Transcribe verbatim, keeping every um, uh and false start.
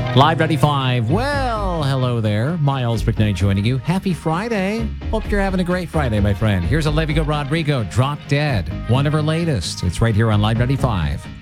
Live ninety-five. Well, hello there. Miles McKnight joining you. Happy Friday. Hope you're having a great Friday, my friend. Here's Olivia Rodrigo, Drop Dead. One of her latest. It's right here on Live ninety-five.